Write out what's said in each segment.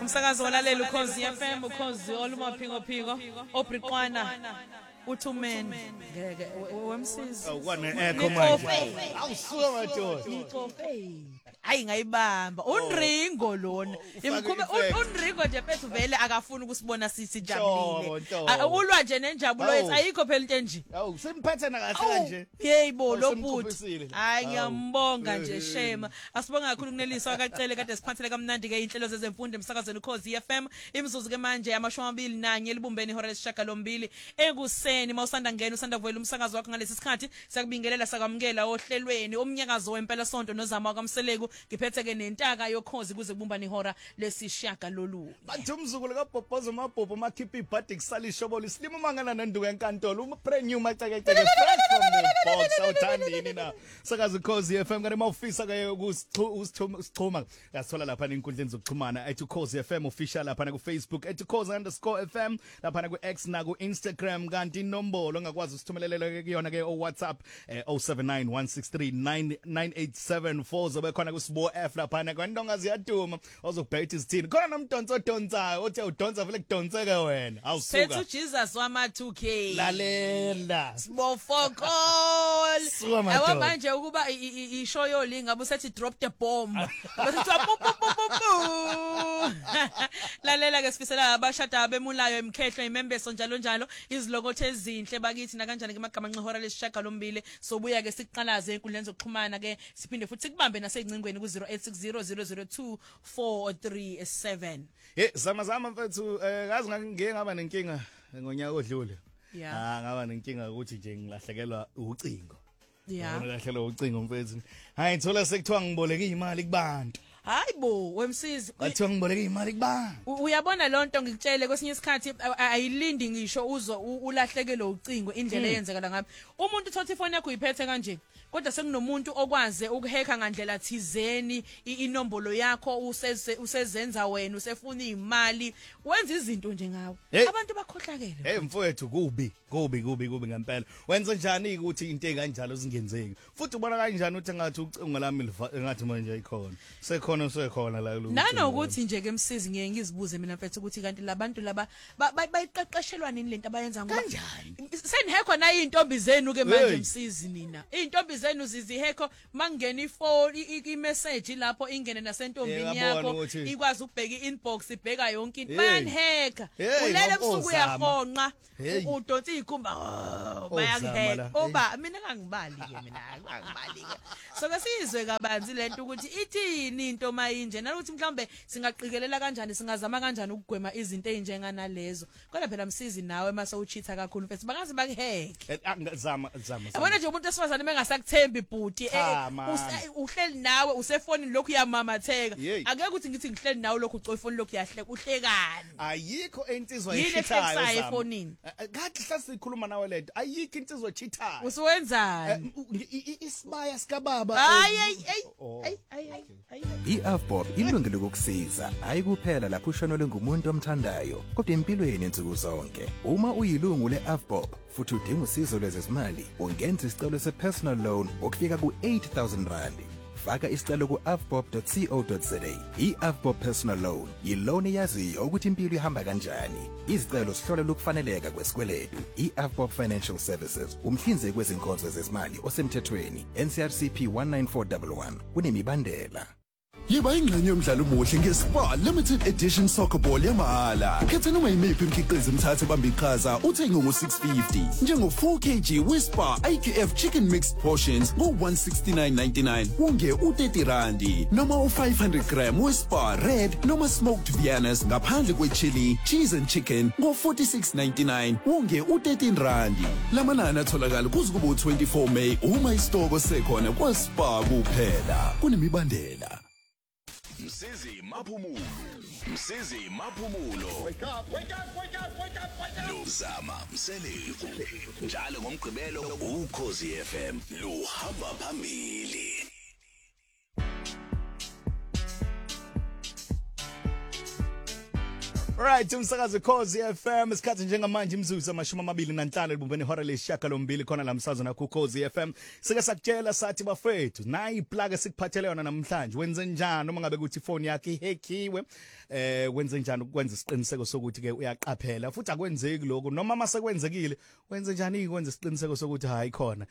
Umsakazo walalela ukhozi FM ukhozi olumaphingo phiko obriqwana uThumen ngeke wemsizi awukwane echo manje awusuka madoda Ngicofe hayi ngayibamba unringo lona imkhume unringo nje phethu vele akafuni ukusibona sisijabulile ulwa nje nenjabulo yethu ayikho phela into enje awu simphathana kahle kanje yebo lobuthi hayi ngiyambonga nje shema asibonga kakhulu kuneliswa akacele kade siphathele kamnandi ke inhlelo zezemfundo emsakazweni ukhozi FM imizuzu ke manje amashumi 21 elibumbeni ihora lesishagalombili ekuseni mawusanda ngena usanda kuvela umsakazo wakho ngalesi sikhathi siyakubingelela sakwamukela ohlelweni omnyakazo wempela sonto nozama kwaMseleku ngiphethe ke nentaka yokhozi kuze kubumbana ihora lesishagalolunye bathi umzukulu kaBhobhozo mabhobho makhipha ibhadi kusalishobo lisilima mangana nenduku enkantolo brand new macekeceke fresh from the box awuthandini na sakazi ukhozi FM ngane mawufisa ke ukusixhuma yasithola lapha enkundleni zokuxhumana @ukhozi FM official lapha ku Facebook @ukhozi_FM lapha ku X na ku Instagram kanti inombolo ongakwazi usithumelele kuyona ke o WhatsApp 0791639987 zobe khona ku Sbo F lapha kwandonga ziyaduma ozokubhayitha izithini khona nomdonso donsayo uthi udonsa vele kudonseke wena awusuka Sethu Jesus wama 2K lalela Sbo fokol awa manje ukuba ishow yolinga busethi drop the bomb bese lalela ke sifisela abashada abemulayo emkhehlo imembeso njalo njalo izilokothe ezinhle bakithi na kanjani ke magama nxihora lesishagalombili sobuya ke siqalaze enkundleni zokuxhumana ke siphinde futhi sikubambe naseyingcingweni ku 0860002437 zama mfethu kazi ngeke ngaba nenkinga ngonyaka odlule ngaba nenkinga ukuthi nje ngilahlekelwa ucingo ngilahlekelwa ucingo mfethu hayi thola sekuthiwa ngiboleka imali kubantu hayibo wemsizi bathiwa ngiboleka imali kubantu uyabona lonto ngikutshele kwesinye isikhathi ayilindi ngisho uzo ulahlekelwe ucingo indlela eyenzeka ngabe umuntu uthatha ifoni yakho uyiphethe kanje kodwa sekunomuntu okwaze ukuheka ngandlela thizeni inombolo yakho usezenza wena usefuna imali wenza izinto nje ngawe abantu bakhohlakele mfowethu kubi ngempela wenza njani ukuthi into ekanjalo zingenzeki futhi ubona kanjani uthi ngathi ucingo lami ngathi manje ayikhona sekhona la lo nanokuthi nje ke msizi ngeke ngizibuze mina mfethu ukuthi kanti labantu laba bayiqeqeshelwa nini lento abayenza ngoba senihekho na intombi zenu ke manje msizi nina intombi zenu zizihekho mangena ifone imessage lapho ingene nasentombini yakho ikwazi ukubheka inbox ibheka yonke into bayaniheka ulele ebusuku uyahonqa udonsa ikhumba bayakhe oba mina ngangibali ke so kasizwe kabanzi lento ukuthi ithini into mayinje nalokuthi mhlambe singaqikelela kanjani singazama kanjani ukugwema izinto ezinjengana lezo kodwa phela msizi nawe mase uchitha kakhulu mfethu bangazi bakuheke zama yabona nje umuntu esifazane mengasakuthembi ibhuti uhleli nawe usefonini lokhu yamamatheka akeke ukuthi ngithi ngihleli nawe lokhu ucofa ifoni lokhu yahleka uhlekani ayikho insizwa echithayo efonini kathi hlasikhuluma nawe lento ayikho insizwa echithayo usuwenzani isibaya sikababa hayi iAfbob ilungile ukukusiza hayi kuphela lapho ushonele ngumuntu omthandayo kodwa empilweni insuku zonke uma uyilungu leAfbob futhi udinga usizo lwezezimali ungenza isicelo sepersonal loan okufika ku8000 rand faka isicelo ku afbob.co.za iAfbob personal loan yiloan eyaziyo ukuthi impilo ihamba kanjani izicelo sihlolela ukufaneleka kwesikweletu iAfbob Financial Services umhlinzeki wezinkonzo zezimali osemthethweni NCRCP 19411 kunemibandela Yiba ingxenye yomdlalo omuhle ngeSpa Limited Edition Soccer Ball yamahala. Khetha noma yimiphi imikhiqizo emthathe bamba iqhaza uthenge ngo650 njengo 4 kg Whisper IQF Chicken Mixed Portions ngo169.99 unge u30 randi noma u500 gram Whisper Red noma Smoked Viennas ngaphandle kwechili cheese and chicken ngo46.99 unge u13 randi. Lamanani atholakala kuze kube u24 May uma isitoko sekhona kwaSpa kuphela kunemibandela. Msizi Maphumulo wake up Lozama Mseleku njalo ngomgqibelo ukhozi FM luhamba phambili. Right, umsakazo Khosi FM isikhathi njengamanje imzuzu ama25 libumbene ihora lesishiyagalombili khona la msazana ku Khosi FM. Sike sakutshela sathi bafethu nayi plug esikuphathele yona namhlanje. Wenze njani uma ngabe kuthi phone yakhe ihackiwe? Wenze njani ukwenza isiqiniseko sokuthi ke uyaqaphela futhi akwenzeki lokho noma mase kwenzekile wenze njani ukwenza isiqiniseko sokuthi hayi khona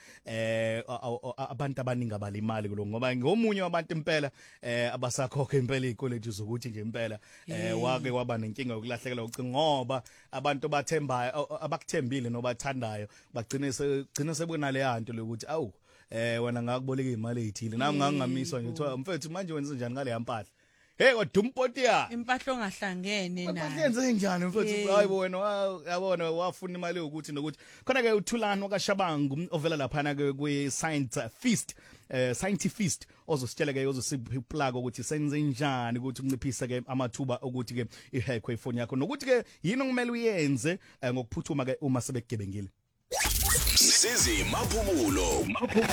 abantu abaningi abalimali kuloko ngoba ngomunye wabantu impela abasakhokha impela izikweletu zokuthi nje impela wake waba nenkinga yokulahlekelwa ucingo ngoba abantu bathembayo abakuthembile nobathandayo bagcina sebona le yanto lokuthi awu wena ngakuboleka imali ezithile nami ngangamiswa nje uthiwa mfethu manje wenze njani ngale yampahla hey kodwa umpoti ya impahla ongahlangene nayo yenze njani mfethu hayibo wena yabona wafuna imali ukuthi nokuthi khona ke uThulani wakashabangu ovela lapha na ke kwi Science Feast Scientist ozositshela ke uzosipha plug ukuthi senze njani ukuthi unciphisa ke amathuba ukuthi ke ihack ifoni yakho nokuthi ke yini okumele uyenze ngokuphuthuma ke uma sebegebengile. Msizi Maphumulo.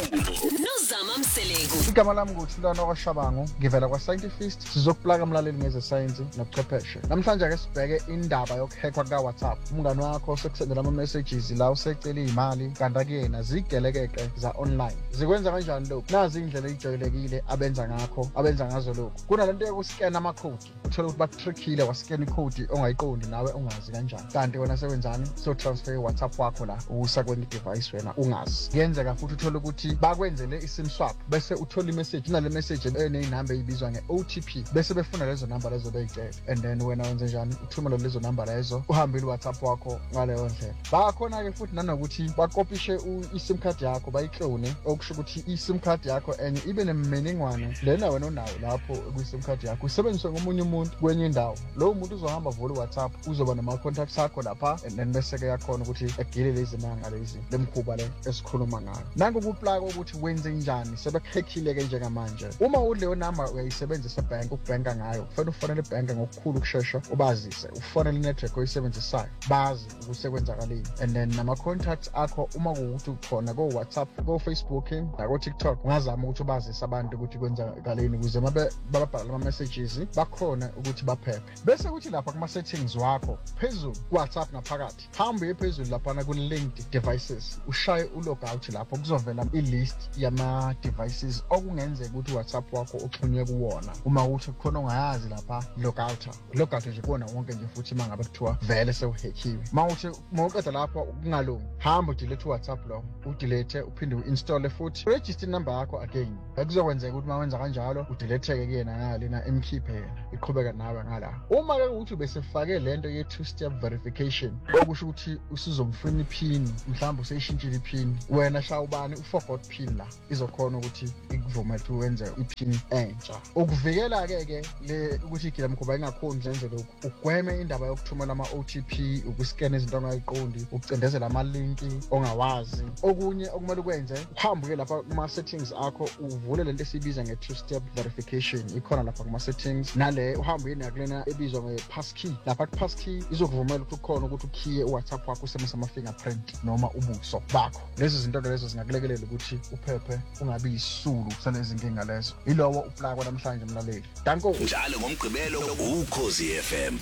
Nozama Mseleko. Igama lami nguThulani wakashabangu ngivela kwa Scientist sizokuplaka umlaleli ngeze science nobuchwepheshe. Namhlanje ake sibheke indaba yokuhackwa ka WhatsApp. Umngane wakho sekusendela ama messages la usecela imali kanti kuyena zigelekeke za online. Zikwenza kanjani lokho? Nazi indlela ejwayelekile abenza ngazo lokho. Kunalento yokuscan ama code. Uthola ukuthi batrickile wascan icode ongayiqondi nawe ungazi kanjani. Kanti wena sewenzani? So transfer WhatsApp wakho la usa kwenye device wena ungazi. Kuyenzeka futhi uthola ukuthi bakwenzele iSIM swap bese uthola imessage nale message eneinamba ebizwa ngeOTP bese befuna lezo number lezo beyicela and then wena wenze njani uthumela lezo number lezo uhambile WhatsApp wakho ngaleyo ndlela. Bakhona ke futhi nanokuthi bakopishe iSIM card yakho bayiclone okusho ukuthi iSIM card yakho enye ibe nemininingwane lena wena onayo lapho kwiSIM card yakho isebenziswe ngomunye umuntu kwenye indawo. Lo muntu uzohamba vula WhatsApp uzoba nama contacts akho lapha and then bese ke yakhona ukuthi egile lezi manga lezi lemkhuba le esikhuluma ngayo. Nanku kuplaka ukuthi wenze njani sebekhekile ke njengamanje. Uma uleyo number uyayisebenzisa bank ukubhenka ngayo kufanele ufonele bank ngokukhulu ukusheshsha ubazise ufonele network oyisebenzisayo bazi ukusekwenzakaleni and then nama contacts akho uma kuuthi ukhona ko WhatsApp ko Facebook na ko TikTok ungazama ukuthi ubazise abantu ukuthi kwenzakaleni ukuze bababhala ama messages bakhona ukuthi baphephe. Bese kuthi lapha kuma settings wakho phezulu WhatsApp ngaphakathi hambe phezulu lapha na ku linked devices ushaye ulogout lapho kuzovela ilist yama devices okungenzeka ukuthi WhatsApp wakho uxhunywe kuwona. Uma uthi khona ongayazi lapha logout nje kuona wonke nje futhi mangabe kuthiwa vele sewuhackiwe. Mawuthi mawuqeda lapho kungalungi hamba udelete WhatsApp lo udelete uphinde uinstall futhi register number yakho again. Akuzokwenzeka ukuthi mawenza kanjalo udelete ke yena ngalena emkhiphe yena iqhubeka nawe ngala. Uma ke ukuthi besefake lento ye two step verification okusho ukuthi usizomfuna iPin mhlawumbe useyishintshile iPin wena shawubani uforgot pin la izokhona ukuthi ikuvumele ukuthi wenze iPin entsha. Ukuvikela ke le ukuthi igilamkhuba ingakhoni zenze lokhu ugweme indaba yokuthumela ama OTP ukuscan izinto ongayiqondi ukucindezela ama link ongawazi. Okunye okumele ukwenze uhambe lapha kuma settings akho uvule lento esibiza nge two step verification ikhona lapha kuma settings nale uhambe nakulena ebizwa nge passkey. Lapha ku passkey izokuvumela ukuthi ukhona ukuthi ukhiye uWhatsApp wakho usebenzisa ama fingerprint noma ubuso bakho. Lezi zinto lezo zingakulekelela ukuthi uphephe ungabi yisulu salezi inkinga lezo. Ilowo uplaka namhlanje mlaleli. Danko Njalo ngomgqibelo uKhosi FM.